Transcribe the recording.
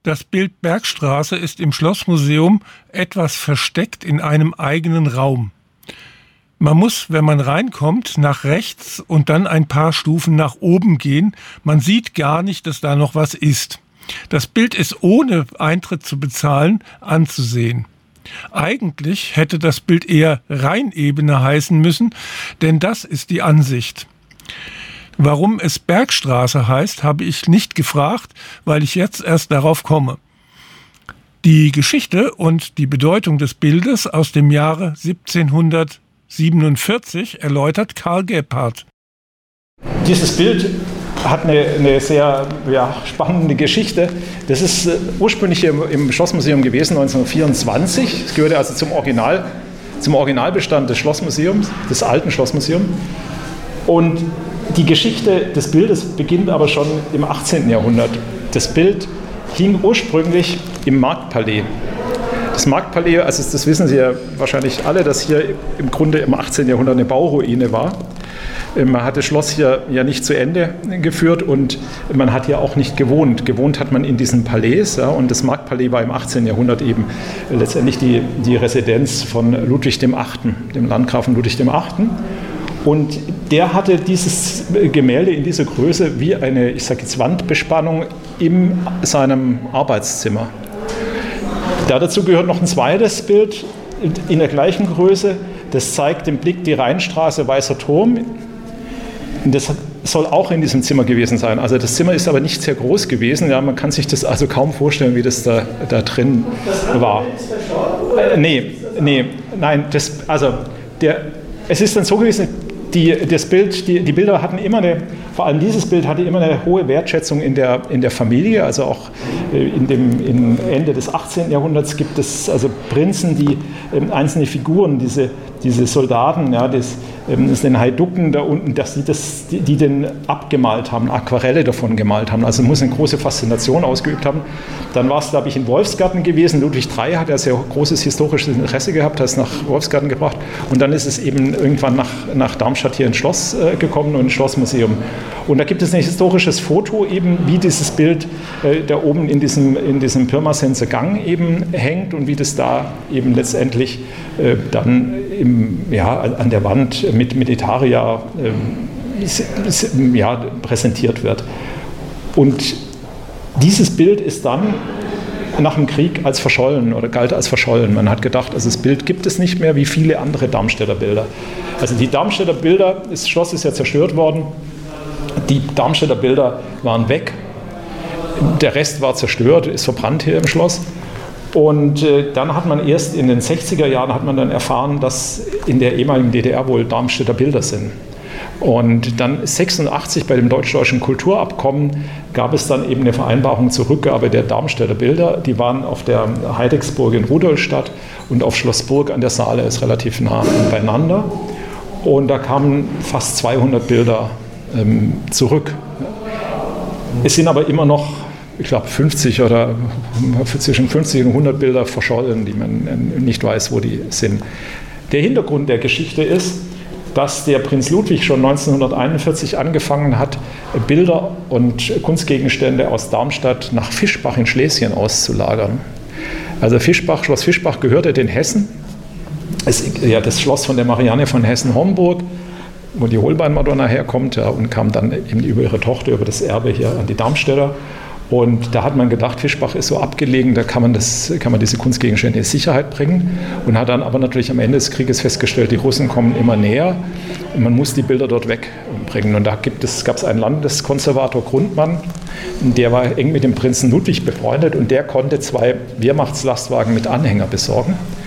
Das Bild Bergstraße ist im Schlossmuseum etwas versteckt in einem eigenen Raum. Man muss, wenn man reinkommt, nach rechts und dann ein paar Stufen nach oben gehen. Man sieht gar nicht, dass da noch was ist. Das Bild ist ohne Eintritt zu bezahlen anzusehen. Eigentlich hätte das Bild eher Rheinebene heißen müssen, denn das ist die Ansicht. Warum es Bergstraße heißt, habe ich nicht gefragt, weil ich jetzt erst darauf komme. Die Geschichte und die Bedeutung des Bildes aus dem Jahre 1747 erläutert Karl Gebhardt. Dieses Bild hat eine sehr spannende Geschichte. Das ist ursprünglich im Schlossmuseum gewesen, 1924. Es gehörte also zum Originalbestand des Schlossmuseums, des alten Schlossmuseums. Und die Geschichte des Bildes beginnt aber schon im 18. Jahrhundert. Das Bild hing ursprünglich im Marktpalais. Das Marktpalais, also das wissen Sie ja wahrscheinlich alle, dass hier im Grunde im 18. Jahrhundert eine Bauruine war. Man hat das Schloss hier ja nicht zu Ende geführt und man hat hier auch nicht gewohnt. Gewohnt hat man in diesem Palais, ja, und das Marktpalais war im 18. Jahrhundert eben letztendlich die Residenz von Ludwig dem Achten, dem Landgrafen Ludwig dem Achten. Und der hatte dieses Gemälde in dieser Größe wie eine, ich sage jetzt, Wandbespannung in seinem Arbeitszimmer. Dazu gehört noch ein zweites Bild in der gleichen Größe. Das zeigt den Blick die Rheinstraße, Weißer Turm. Das soll auch in diesem Zimmer gewesen sein. Also das Zimmer ist aber nicht sehr groß gewesen. Ja, man kann sich das also kaum vorstellen, wie das da drin war. Es ist dann so gewesen, die Bilder hatten immer vor allem dieses Bild hatte immer eine hohe Wertschätzung in der Familie. Also auch im Ende des 18. Jahrhunderts gibt es also Prinzen, die einzelne Figuren, diese Soldaten, ja, den Heiducken da unten, die den abgemalt haben, Aquarelle davon gemalt haben. Also muss eine große Faszination ausgeübt haben. Dann war es, glaube ich, in Wolfsgarten gewesen. Ludwig III hat ja sehr großes historisches Interesse gehabt, hat es nach Wolfsgarten gebracht. Und dann ist es eben irgendwann nach Darmstadt hier ins Schloss gekommen und ins Schlossmuseum. Und da gibt es ein historisches Foto, eben wie dieses Bild da oben in diesem Pirmasenser Gang eben hängt und wie das da eben letztendlich dann an der Wand mit Etaria präsentiert wird. Und dieses Bild ist dann nach dem Krieg als verschollen oder galt als verschollen. Man hat gedacht, also das Bild gibt es nicht mehr, wie viele andere Darmstädter Bilder. Also die Darmstädter Bilder, das Schloss ist ja zerstört worden, die Darmstädter Bilder waren weg, der Rest war zerstört, ist verbrannt hier im Schloss. Und dann hat man erst in den 60er Jahren dann erfahren, dass in der ehemaligen DDR wohl Darmstädter Bilder sind. Und dann 1986 bei dem deutsch-deutschen Kulturabkommen gab es dann eben eine Vereinbarung zur Rückgabe der Darmstädter Bilder. Die waren auf der Heidecksburg in Rudolstadt und auf Schloss Burg an der Saale, ist relativ nah beieinander. Und da kamen fast 200 Bilder zurück. Es sind aber immer noch, ich glaube, 50 oder zwischen 50 und 100 Bilder verschollen, die man nicht weiß, wo die sind. Der Hintergrund der Geschichte ist, dass der Prinz Ludwig schon 1941 angefangen hat, Bilder und Kunstgegenstände aus Darmstadt nach Fischbach in Schlesien auszulagern. Also Schloss Fischbach gehörte den Hessen. Das Schloss von der Marianne von Hessen-Homburg, wo die Holbein-Madonna herkommt, und kam dann eben über ihre Tochter, über das Erbe hier an die Darmstädter. Und da hat man gedacht, Fischbach ist so abgelegen, da kann man diese Kunstgegenstände in Sicherheit bringen. Und hat dann aber natürlich am Ende des Krieges festgestellt, die Russen kommen immer näher und man muss die Bilder dort wegbringen. Und da gab es einen Landeskonservator, Grundmann, der war eng mit dem Prinzen Ludwig befreundet und der konnte 2 Wehrmachtslastwagen mit Anhänger besorgen.